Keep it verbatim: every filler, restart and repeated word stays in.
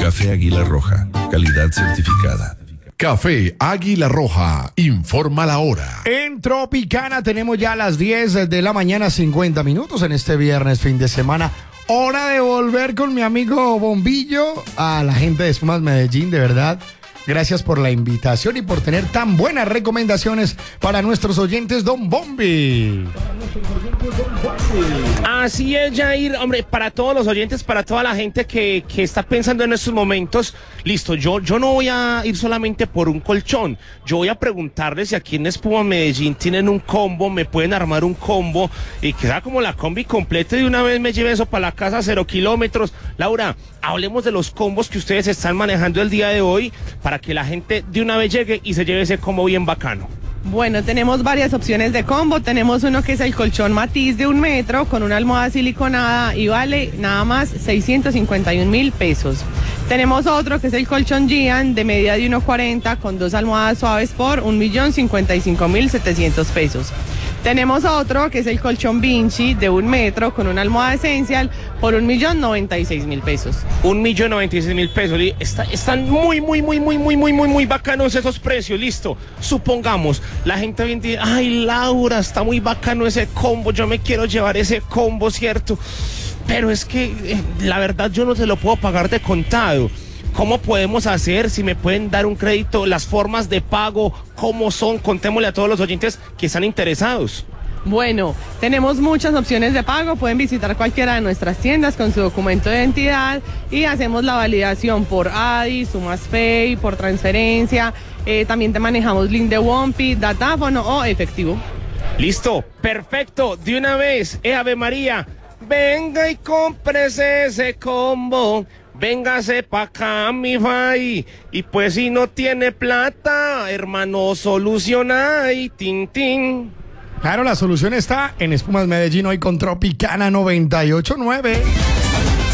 Café Águila Roja, calidad certificada. Café Águila Roja, informa la hora. En Tropicana tenemos ya las diez de la mañana, cincuenta minutos en este viernes, fin de semana. Hora de volver con mi amigo Bombillo, a la gente de Espumas Medellín, de verdad. Gracias por la invitación y por tener tan buenas recomendaciones para nuestros oyentes, Don Bombi. Así es, Jair. Hombre, para todos los oyentes, para toda la gente que, que está pensando en estos momentos, listo, yo, yo no voy a ir solamente por un colchón. Yo voy a preguntarles si aquí en Espuma Medellín tienen un combo, me pueden armar un combo y que sea como la combi completa y de una vez me lleve eso para la casa, cero kilómetros. Laura, hablemos de los combos que ustedes están manejando el día de hoy para que la gente de una vez llegue y se lleve ese combo bien bacano. Bueno, tenemos varias opciones de combo. Tenemos uno que es el colchón Matiz de un metro con una almohada siliconada y vale nada más seiscientos cincuenta y un mil pesos. Tenemos otro que es el colchón Gian de medida de uno cuarenta con dos almohadas suaves por un millón cincuenta y cinco mil setecientos pesos. Tenemos otro que es el colchón Vinci de un metro con una almohada Essential por un millón noventa y seis mil pesos. Un millón noventa y seis mil pesos. Está, están muy, muy, muy, muy, muy, muy, muy, muy bacanos esos precios. Listo. Supongamos, la gente viene y dice, ay, Laura, está muy bacano ese combo. Yo me quiero llevar ese combo, ¿cierto? Pero es que, eh, la verdad, yo no se lo puedo pagar de contado. ¿Cómo podemos hacer? Si me pueden dar un crédito, las formas de pago, ¿cómo son? Contémosle a todos los oyentes que están interesados. Bueno, tenemos muchas opciones de pago. Pueden visitar cualquiera de nuestras tiendas con su documento de identidad y hacemos la validación por A D I, Sumas Pay, por transferencia. Eh, también te manejamos link de Wompi, datáfono o efectivo. Listo, perfecto, de una vez, eh, Ave María, venga y cómprese ese combo. Véngase pa' acá, mi fai. Y pues si no tiene plata, hermano, soluciona y tin, tin. Claro, la solución está en Espumas Medellín hoy con Tropicana noventa y ocho punto nueve.